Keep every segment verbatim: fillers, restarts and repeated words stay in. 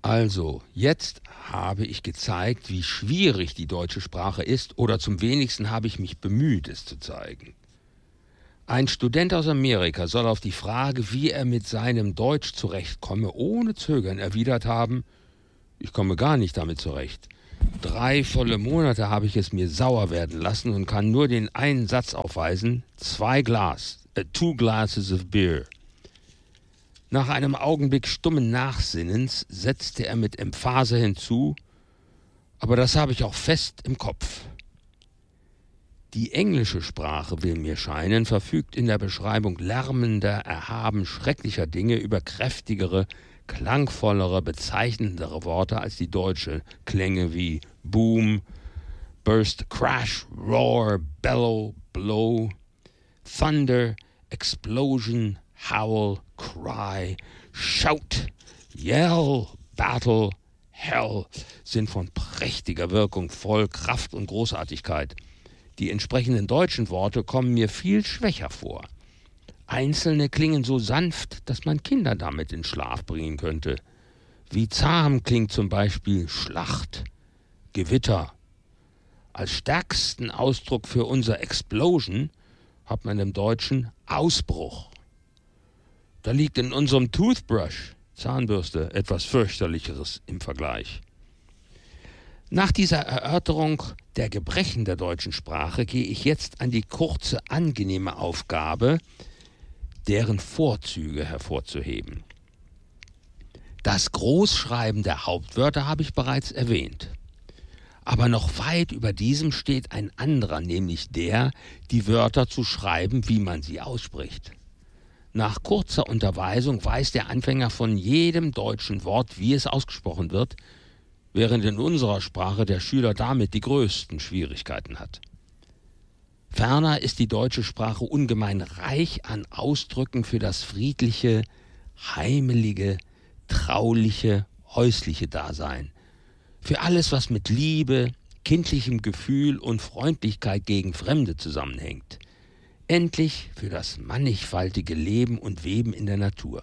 Also, jetzt habe ich gezeigt, wie schwierig die deutsche Sprache ist, oder zum wenigsten habe ich mich bemüht, es zu zeigen. Ein Student aus Amerika soll auf die Frage, wie er mit seinem Deutsch zurechtkomme, ohne Zögern erwidert haben: Ich komme gar nicht damit zurecht. Drei volle Monate habe ich es mir sauer werden lassen und kann nur den einen Satz aufweisen: zwei Glas, uh, two glasses of beer. Nach einem Augenblick stummen Nachsinnens setzte er mit Emphase hinzu: Aber das habe ich auch fest im Kopf. Die englische Sprache, will mir scheinen, verfügt in der Beschreibung lärmender, erhaben schrecklicher Dinge über kräftigere, klangvollere, bezeichnendere Worte als die deutsche. Klänge wie Boom, Burst, Crash, Roar, Bellow, Blow, Thunder, Explosion, Howl, Cry, Shout, Yell, Battle, Hell sind von prächtiger Wirkung, voll Kraft und Großartigkeit. Die entsprechenden deutschen Worte kommen mir viel schwächer vor. Einzelne klingen so sanft, dass man Kinder damit in Schlaf bringen könnte. Wie zahm klingt zum Beispiel Schlacht, Gewitter. Als stärksten Ausdruck für unser Explosion hat man im Deutschen Ausbruch. Da liegt in unserem Toothbrush, Zahnbürste, etwas fürchterlicheres im Vergleich. Nach dieser Erörterung der Gebrechen der deutschen Sprache gehe ich jetzt an die kurze, angenehme Aufgabe, deren Vorzüge hervorzuheben. Das Großschreiben der Hauptwörter habe ich bereits erwähnt. Aber noch weit über diesem steht ein anderer, nämlich der, die Wörter zu schreiben, wie man sie ausspricht. Nach kurzer Unterweisung weiß der Anfänger von jedem deutschen Wort, wie es ausgesprochen wird, während in unserer Sprache der Schüler damit die größten Schwierigkeiten hat. Ferner ist die deutsche Sprache ungemein reich an Ausdrücken für das friedliche, heimelige, trauliche, häusliche Dasein, für alles, was mit Liebe, kindlichem Gefühl und Freundlichkeit gegen Fremde zusammenhängt, endlich für das mannigfaltige Leben und Weben in der Natur.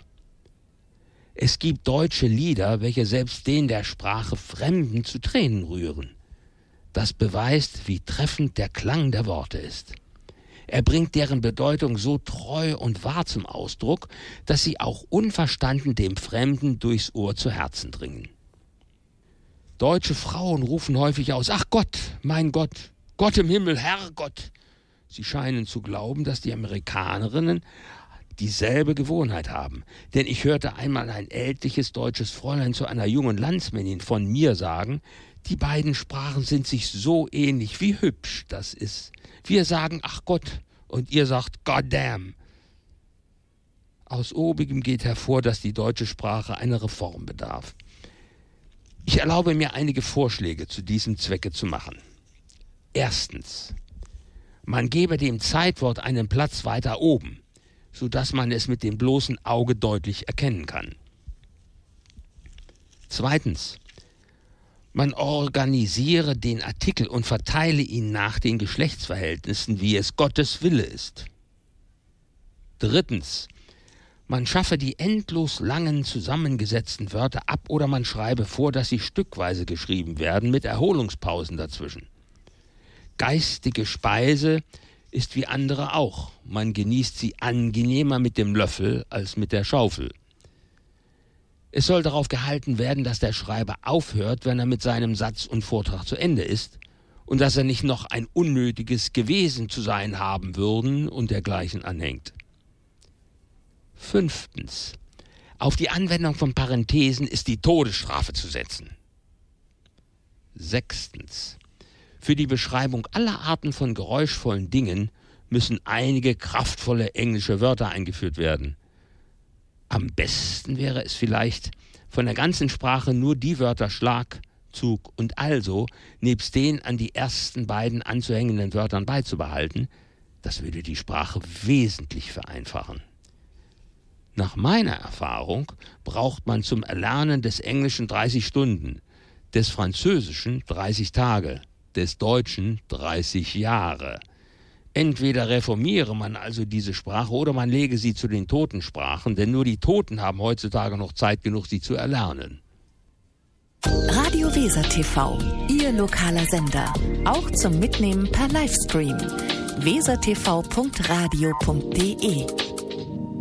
Es gibt deutsche Lieder, welche selbst den der Sprache Fremden zu Tränen rühren. Das beweist, wie treffend der Klang der Worte ist. Er bringt deren Bedeutung so treu und wahr zum Ausdruck, dass sie auch unverstanden dem Fremden durchs Ohr zu Herzen dringen. Deutsche Frauen rufen häufig aus: Ach Gott, mein Gott, Gott im Himmel, Herrgott. Sie scheinen zu glauben, dass die Amerikanerinnen dieselbe Gewohnheit haben. Denn ich hörte einmal ein ältliches deutsches Fräulein zu einer jungen Landsmännin von mir sagen: Die beiden Sprachen sind sich so ähnlich, wie hübsch das ist. Wir sagen ach Gott und ihr sagt Goddamn. Aus obigem geht hervor, dass die deutsche Sprache einer Reform bedarf. Ich erlaube mir einige Vorschläge zu diesem Zwecke zu machen. Erstens: Man gebe dem Zeitwort einen Platz weiter oben, sodass man es mit dem bloßen Auge deutlich erkennen kann. Zweitens: Man organisiere den Artikel und verteile ihn nach den Geschlechtsverhältnissen, wie es Gottes Wille ist. Drittens: Man schaffe die endlos langen zusammengesetzten Wörter ab oder man schreibe vor, dass sie stückweise geschrieben werden, mit Erholungspausen dazwischen. Geistige Speise ist wie andere auch. Man genießt sie angenehmer mit dem Löffel als mit der Schaufel. Es soll darauf gehalten werden, dass der Schreiber aufhört, wenn er mit seinem Satz und Vortrag zu Ende ist, und dass er nicht noch ein unnötiges gewesen zu sein haben würden und dergleichen anhängt. Fünftens: Auf die Anwendung von Parenthesen ist die Todesstrafe zu setzen. Sechstens: Für die Beschreibung aller Arten von geräuschvollen Dingen müssen einige kraftvolle englische Wörter eingeführt werden. Am besten wäre es vielleicht, von der ganzen Sprache nur die Wörter Schlag, Zug und Also nebst den an die ersten beiden anzuhängenden Wörtern beizubehalten. Das würde die Sprache wesentlich vereinfachen. Nach meiner Erfahrung braucht man zum Erlernen des Englischen dreißig Stunden, des Französischen dreißig Tage, des Deutschen dreißig Jahre. Entweder reformiere man also diese Sprache oder man lege sie zu den Totensprachen, denn nur die Toten haben heutzutage noch Zeit genug, sie zu erlernen. Radio Weser T V, Ihr lokaler Sender. Auch zum Mitnehmen per Livestream. wesertv punkt radio punkt de